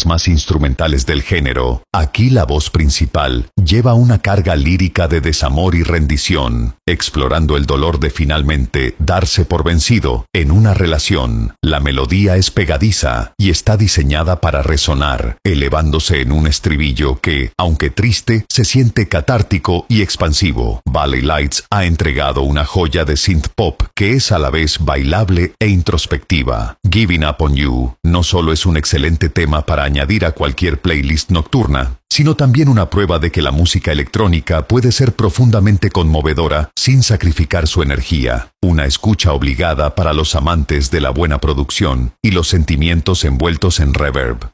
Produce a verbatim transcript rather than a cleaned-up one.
bandas más instrumentales del género, aquí la voz principal lleva una carga lírica de desamor y rendición, explorando el dolor de finalmente darse por vencido en una relación. La melodía es pegadiza y está diseñada para resonar, elevándose en un estribillo que, aunque triste, se siente catártico y expansivo. Valley Lights ha entregado una joya de synth pop que es a la vez bailable e introspectiva. Giving Up on You no solo es un excelente tema para añadir a cualquier playlist nocturna, sino también una prueba de que la música electrónica puede ser profundamente conmovedora sin sacrificar su energía. Una escucha obligada para los amantes de la buena producción y los sentimientos envueltos en reverb.